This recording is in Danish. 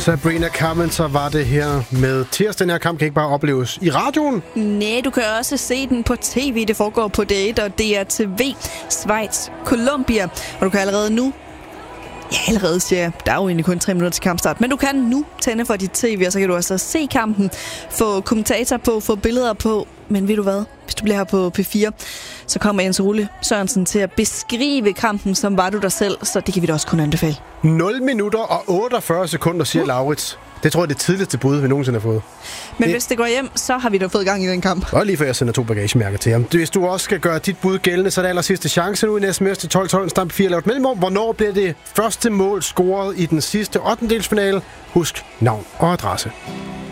Sabrina Carpenter var det her med tirsdag. Den her kamp kan ikke bare opleves i radioen. Nej, du kan også se den på tv. Det foregår på D1 og DRTV. Schweiz, Colombia. Og du kan allerede nu... Ja, allerede siger jeg. Der er jo egentlig kun 3 minutter til kampstart. Men du kan nu tænde for dit tv, og så kan du altså se kampen. Få kommentator på, få billeder på. Men ved du hvad? Hvis du bliver her på P4, så kommer Jens Ole Sørensen til at beskrive kampen, som var du dig selv. Så det kan vi da også kun anbefale. 0 minutter og 48 sekunder, siger Laurits. Det tror jeg er det tidligste bud, vi nogensinde har fået. Men hvis det går hjem, så har vi da fået gang i den kamp. Og lige før jeg sender 2 bagagemærker til ham. Hvis du også skal gøre dit bud gældende, så er det aller sidste chance nu i sms til 12 stamp 4 lavt mellemrum. Hvornår bliver det første mål scoret i den sidste 8. delsfinale? Husk navn og adresse.